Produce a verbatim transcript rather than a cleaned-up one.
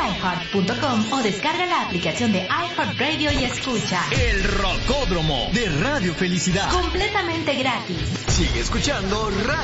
iheart punto com o descarga la aplicación de iHeartRadio y escucha El Rocódromo de Radio Felicidad. completamente gratis. Sigue escuchando Radio